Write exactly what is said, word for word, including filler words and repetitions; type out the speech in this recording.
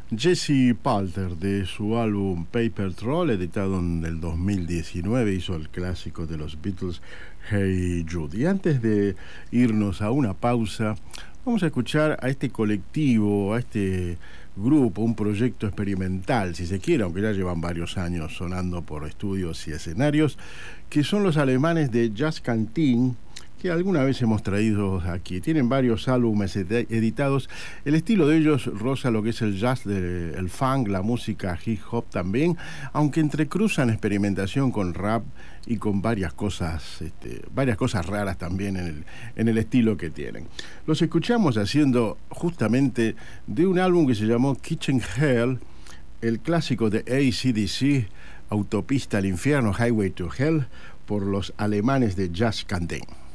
Jesse Palter, de su álbum Paper Troll, editado en el dos mil diecinueve, hizo el clásico de los Beatles, Hey Jude. Y antes de irnos a una pausa, vamos a escuchar a este colectivo, a este grupo, un proyecto experimental, si se quiere, aunque ya llevan varios años sonando por estudios y escenarios, que son los alemanes de Jazz Canteen, que alguna vez hemos traído aquí. Tienen varios álbumes ed- editados. El estilo de ellos roza lo que es el jazz, de, el funk, la música hip hop también, aunque entrecruzan experimentación con rap y con varias cosas, este, varias cosas raras también en el, en el estilo que tienen. Los escuchamos haciendo justamente de un álbum que se llamó Kitchen Hell, el clásico de A C D C, Autopista al Infierno, Highway to Hell, por los alemanes de Jazz Canteen.